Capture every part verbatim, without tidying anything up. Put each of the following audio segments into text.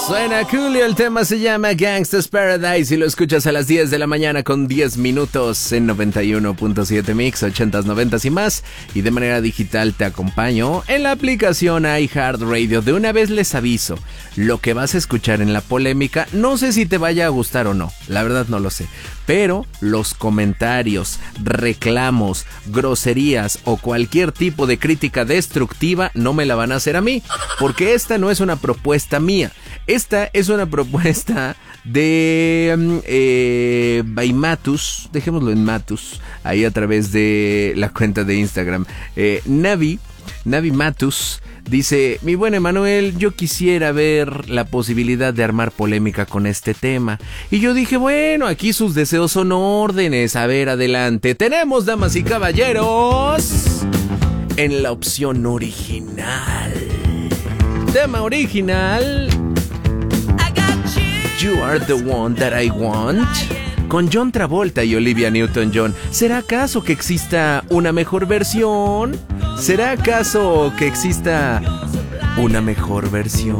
Suena Coolio, el tema se llama Gangsta's Paradise y lo escuchas a las diez de la mañana con diez minutos en noventa y uno punto siete Mix, ochentas, noventas y más. Y de manera digital te acompaño en la aplicación iHeartRadio. De una vez les aviso, lo que vas a escuchar en la polémica, no sé si te vaya a gustar o no, la verdad no lo sé. Pero los comentarios, reclamos, groserías o cualquier tipo de crítica destructiva no me la van a hacer a mí, porque esta no es una propuesta mía. Esta es una propuesta de eh, by Matus, dejémoslo en Matus, ahí a través de la cuenta de Instagram. Eh, Navi, Navi Matus, dice: mi buen Emanuel, yo quisiera ver la posibilidad de armar polémica con este tema. Y yo dije, bueno, aquí sus deseos son órdenes. A ver, adelante. Tenemos, damas y caballeros, en la opción original. Tema original: You Are the One That I Want, con John Travolta y Olivia Newton-John. ¿Será acaso que exista una mejor versión? ¿Será acaso que exista una mejor versión?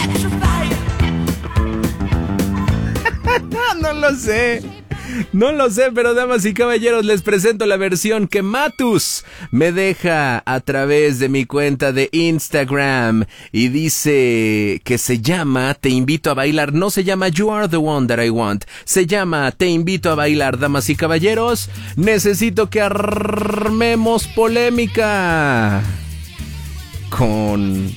No lo sé. No lo sé, pero damas y caballeros, les presento la versión que Matus me deja a través de mi cuenta de Instagram. Y dice que se llama Te Invito a Bailar. No se llama You Are the One That I Want. Se llama Te Invito a Bailar. Damas y caballeros, necesito que armemos polémica con